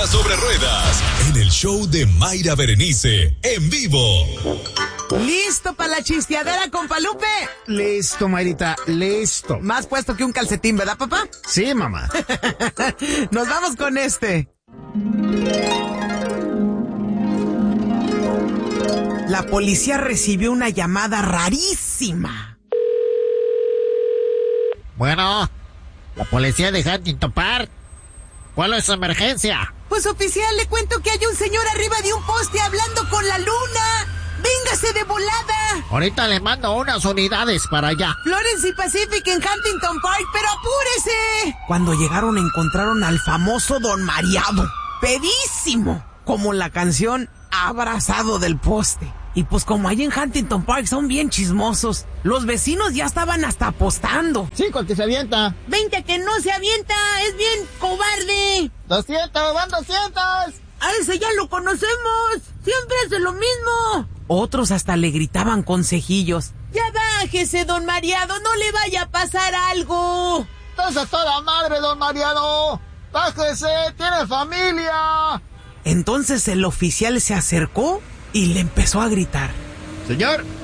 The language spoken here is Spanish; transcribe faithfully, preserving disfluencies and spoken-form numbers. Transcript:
Vida sobre Ruedas, en el show de Mayra Berenice, en vivo. ¿Listo para la chisteadera, compa Lupe? Listo, Mayrita, listo. Más puesto que un calcetín, ¿verdad, papá? Sí, mamá. Nos vamos con este. La policía recibió una llamada rarísima. Bueno, la policía de Huntington Park. ¿Cuál es su emergencia? Pues, oficial, le cuento que hay un señor arriba de un poste hablando con la luna. ¡Véngase de volada! Ahorita le mando unas unidades para allá. Florence y Pacific en Huntington Park, pero apúrese. Cuando llegaron encontraron al famoso Don Mariado, pedísimo, como la canción Abrazado del Poste. Y pues como ahí en Huntington Park son bien chismosos, los vecinos ya estaban hasta apostando. Cinco al que se avienta. Veinte que no se avienta, es bien cobarde. Doscientos, van doscientos. A ese ya lo conocemos, siempre hace lo mismo. Otros hasta le gritaban consejillos. Ya bájese, don Mariado, no le vaya a pasar algo. Entonces toda madre, don Mariano. Bájese, tiene familia. Entonces el oficial se acercó y le empezó a gritar. Señor,